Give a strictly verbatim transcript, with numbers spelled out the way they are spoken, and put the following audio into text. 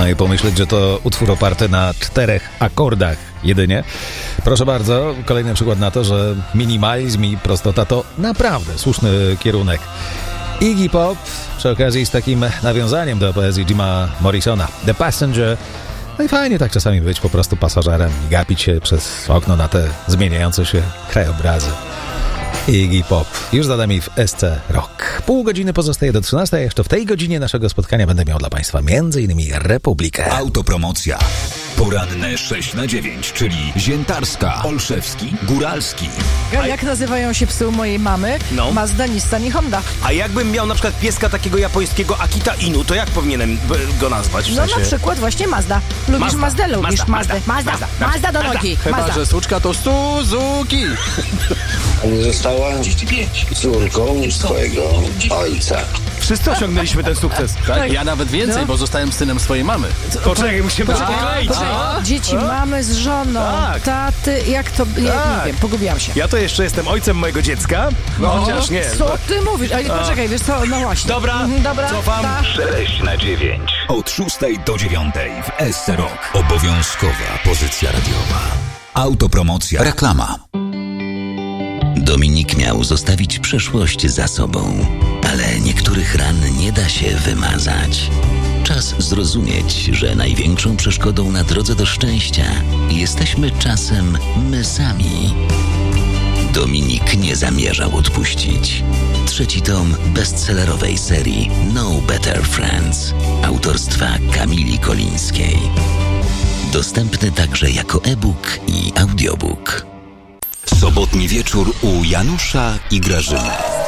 No i pomyśleć, że to utwór oparty na czterech akordach jedynie. Proszę bardzo, kolejny przykład na to, że minimalizm i prostota to naprawdę słuszny kierunek. Iggy Pop, przy okazji z takim nawiązaniem do poezji Jima Morrisona, The Passenger. No i fajnie tak czasami być po prostu pasażerem i gapić się przez okno na te zmieniające się krajobrazy. Iggy Pop. Już za nami w S C Rock. Pół godziny pozostaje do trzynastej, a jeszcze w tej godzinie naszego spotkania będę miał dla Państwa między innymi Republikę. Autopromocja. Poranne sześć na dziewięć, czyli Ziętarska, Olszewski, Góralski. A jak nazywają się psy u mojej mamy? No. Mazda, Nissan i Honda. A jakbym miał na przykład pieska takiego japońskiego Akita Inu, to jak powinienem go nazwać? W No sensie... na przykład właśnie Mazda. Lubisz Mazda. Mazdę? Lubisz Mazda, Mazdę. Mazda, Mazda. Mazda, Mazda do Mazda. nogi. Chyba, Mazda. że suczka to Suzuki. Została córką swojego ojca. Wszyscy osiągnęliśmy ten sukces. Tak? Ja nawet więcej, No. bo zostałem synem swojej mamy. Poczekaj, musimy to przekleić. Poczekaj, dzieci mamy z żoną, Tak. taty, jak to, ja Tak. nie wiem, pogubiłam się. Ja to jeszcze jestem ojcem mojego dziecka, no chociaż nie. Co ty mówisz? Ale poczekaj, wiesz co, no właśnie. Dobra, Mhm, dobra, cofam. tak. sześć na dziewięć. Od szóstej do dziewiątej w S C Rock. Obowiązkowa pozycja radiowa. Autopromocja. Reklama. Dominik miał zostawić przeszłość za sobą, ale niektórych ran nie da się wymazać. Czas zrozumieć, że największą przeszkodą na drodze do szczęścia jesteśmy czasem my sami. Dominik nie zamierzał odpuścić. Trzeci tom bestsellerowej serii No Better Friends autorstwa Kamili Kolińskiej. Dostępny także jako e-book i audiobook. Sobotni wieczór u Janusza i Grażyny.